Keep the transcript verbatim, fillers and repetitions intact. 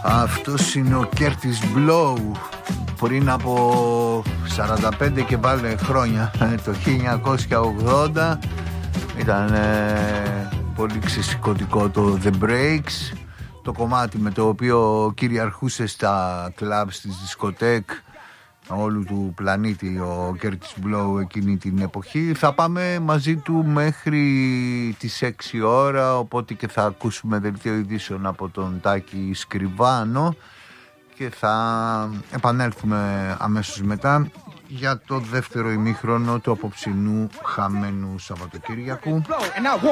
Αυτός είναι ο Curtis Blow. Πριν από σαράντα πέντε και πάλι χρόνια, το χίλια εννιακόσια ογδόντα, ήταν ε, πολύ ξεσηκωτικό το The Breaks, το κομμάτι με το οποίο κυριαρχούσε στα κλαμπ, στις δισκοτέκ όλου του πλανήτη ο Curtis Blow εκείνη την εποχή. Θα πάμε μαζί του μέχρι τις έξι ώρα, οπότε και θα ακούσουμε δελτίο ειδήσεων από τον Τάκη Σκριβάνο και θα επανέλθουμε αμέσως μετά για το δεύτερο ημίχρονο του απόψινού χαμένου Σαββατοκύριακου.